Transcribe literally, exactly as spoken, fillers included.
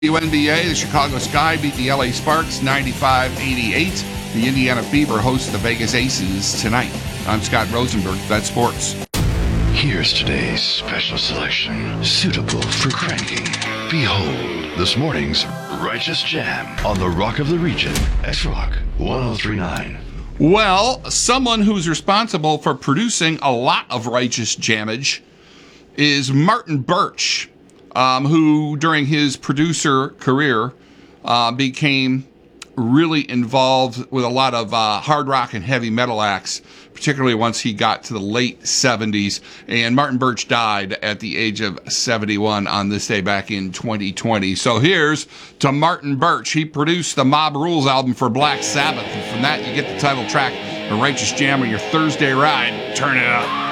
W N B A, the Chicago Sky beat the L A Sparks ninety-five eighty-eight. The Indiana Fever host the Vegas Aces tonight. I'm Scott Rosenberg. That's sports. Here's today's special selection, suitable for cranking. Behold, this morning's Righteous Jam on the Rock of the Region, X-Rock one oh three point nine. Well, someone who's responsible for producing a lot of Righteous Jamage is Martin Birch, um, who during his producer career uh, became really involved with a lot of uh, hard rock and heavy metal acts, particularly once he got to the late seventies. And Martin Birch died at the age of seventy-one on this day back in twenty twenty. So here's to Martin Birch. He produced the Mob Rules album for Black Sabbath. And from that, you get the title track, The Righteous Jam, on your Thursday ride. Turn it up.